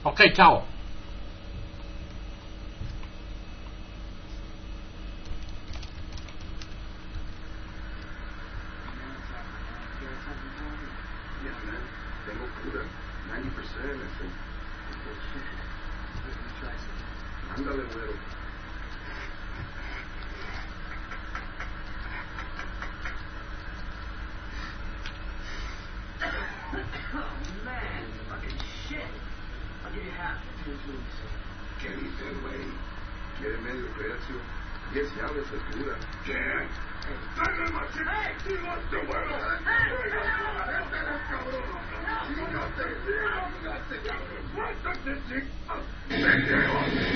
Ok, chao. Tengo cura. 90%, I think. Ándale, güero. Oh, man. Fucking shit. I'll give you half. ¿Qué dice el güey? ¿Quiere medio precio? 10 llaves de cura. ¿Qué? ¡Dale más chiquitos de huevo! ¡Cállate, cabrón! ¡Cállate, cabrón! ¡Cállate, chico!